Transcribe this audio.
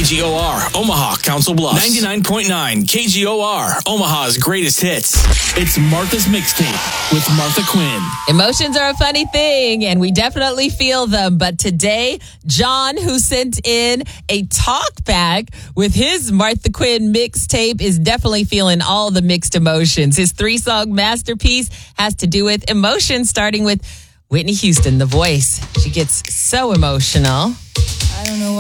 KGOR, Omaha, Council Bluffs. 99.9 KGOR, Omaha's greatest hits. It's Martha's Mixtape with Martha Quinn. Emotions are a funny thing, and we definitely feel them. But today, John, who sent in a talk back with his Martha Quinn mixtape, is definitely feeling all the mixed emotions. His 3-song masterpiece has to do with emotions, starting with Whitney Houston, The Voice. She gets so emotional. I don't know why.